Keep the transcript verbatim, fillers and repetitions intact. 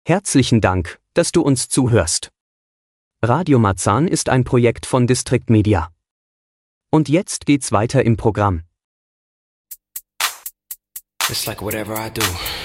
Herzlichen Dank, dass du uns zuhörst. Radio Marzahn ist ein Projekt von District Media. Und jetzt geht's weiter im Programm. It's like whatever I do.